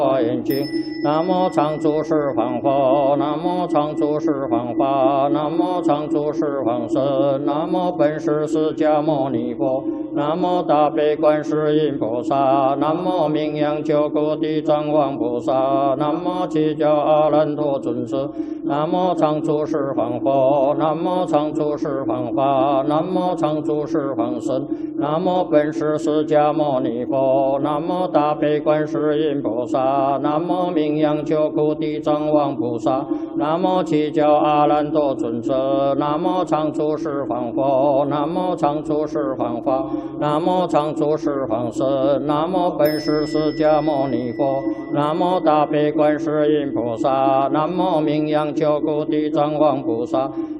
华严经，南无常住十方佛，南无常住十方法，南无常住十方身，南无本师释迦牟尼佛，南无大悲观世音菩萨，南无名扬救苦地藏王菩萨，南无七教阿难陀尊者，南无常住十方佛，南无常住十方法，南无常住十方身，南无本师释迦牟尼佛，南无大悲观世音菩萨。南无名扬救苦地藏王菩萨，南无七教阿难陀尊者，南无常住十方佛，南无常住十方法，南无常住十方身，南无本师释迦牟尼佛，南无大悲观世音菩萨，南无名扬救苦地藏王菩萨，